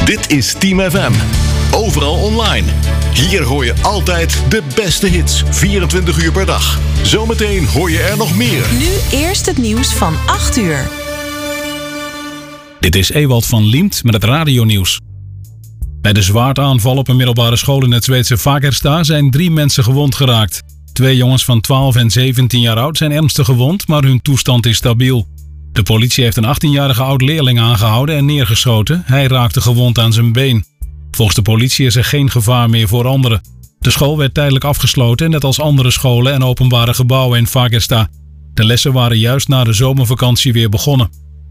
Dit is Team FM. Overal online. Hier hoor je altijd de beste hits. 24 uur per dag. Zometeen hoor je er nog meer. Nu eerst het nieuws van 8 uur. Dit is Ewald van Liemt met het radionieuws. Bij de zwaardaanval op een middelbare school in het Zweedse Fagersta zijn 3 mensen gewond geraakt. 2 jongens van 12 en 17 jaar oud zijn ernstig gewond, maar hun toestand is stabiel. De politie heeft een 18-jarige oud-leerling aangehouden en neergeschoten. Hij raakte gewond aan zijn been. Volgens de politie is er geen gevaar meer voor anderen. De school werd tijdelijk afgesloten, net als andere scholen en openbare gebouwen in Fagersta. De lessen waren juist na de zomervakantie weer begonnen.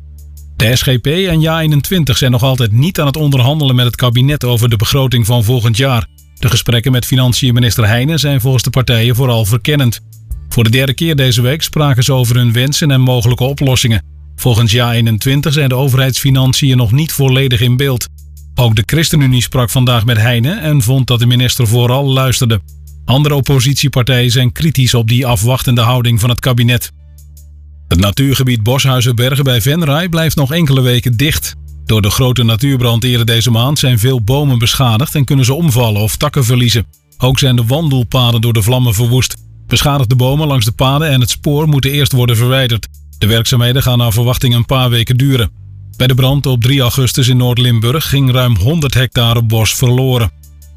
De SGP en JA21 zijn nog altijd niet aan het onderhandelen met het kabinet over de begroting van volgend jaar. De gesprekken met financiën-minister Heijnen zijn volgens de partijen vooral verkennend. Voor de 3e keer deze week spraken ze over hun wensen en mogelijke oplossingen. Volgens JA21 zijn de overheidsfinanciën nog niet volledig in beeld. Ook de ChristenUnie sprak vandaag met Heijnen en vond dat de minister vooral luisterde. Andere oppositiepartijen zijn kritisch op die afwachtende houding van het kabinet. Het natuurgebied Boshuizenbergen bij Venray blijft nog enkele weken dicht. Door de grote natuurbrand eerder deze maand zijn veel bomen beschadigd en kunnen ze omvallen of takken verliezen. Ook zijn de wandelpaden door de vlammen verwoest. Beschadigde bomen langs de paden en het spoor moeten eerst worden verwijderd. De werkzaamheden gaan naar verwachting een paar weken duren. Bij de brand op 3 augustus in Noord-Limburg ging ruim 100 hectare bos verloren.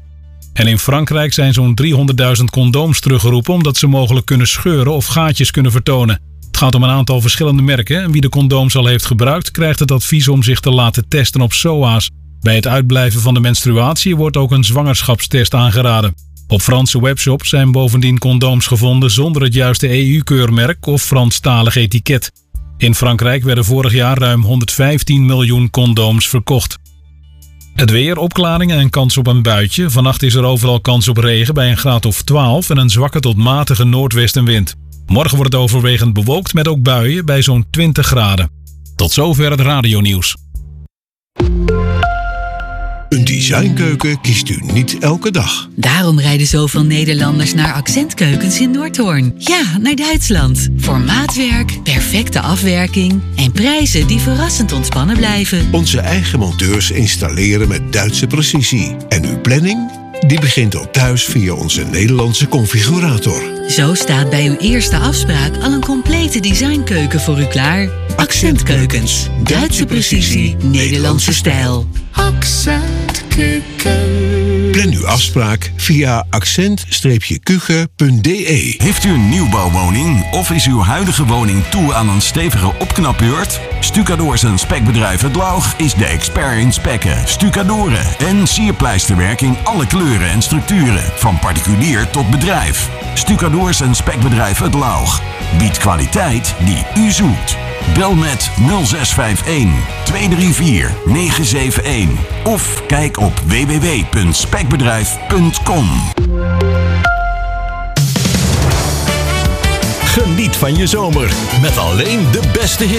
En in Frankrijk zijn zo'n 300.000 condooms teruggeroepen omdat ze mogelijk kunnen scheuren of gaatjes kunnen vertonen. Het gaat om een aantal verschillende merken en wie de condooms al heeft gebruikt krijgt het advies om zich te laten testen op SOA's. Bij het uitblijven van de menstruatie wordt ook een zwangerschapstest aangeraden. Op Franse webshops zijn bovendien condooms gevonden zonder het juiste EU-keurmerk of Franstalig etiket. In Frankrijk werden vorig jaar ruim 115 miljoen condooms verkocht. Het weer, opklaringen en kans op een buitje. Vannacht is er overal kans op regen bij een graad of 12 en een zwakke tot matige noordwestenwind. Morgen wordt het overwegend bewolkt met ook buien bij zo'n 20 graden. Tot zover het radionieuws. Een designkeuken kiest u niet elke dag. Daarom rijden zoveel Nederlanders naar Accentkeukens in Noordhoorn. Ja, naar Duitsland. Voor maatwerk, perfecte afwerking en prijzen die verrassend ontspannen blijven. Onze eigen monteurs installeren met Duitse precisie. En uw planning? Die begint al thuis via onze Nederlandse configurator. Zo staat bij uw eerste afspraak al een complete designkeuken voor u klaar. Accentkeukens. Duitse precisie, Nederlandse stijl. Accentkeuken. Plan uw afspraak via accent-kuchen.de. Heeft u een nieuwbouwwoning of is uw huidige woning toe aan een stevige opknapbeurt? Stucadoors en Spekbedrijf Het Laug is de expert in spekken, stucadoren en sierpleisterwerk in alle kleuren en structuren, van particulier tot bedrijf. Stucadoors en Spekbedrijf Het Laug biedt kwaliteit die u zoekt. Bel met 0651 234 971 of kijk op www.spekbedrijf.com. Geniet van je zomer met alleen de beste hits.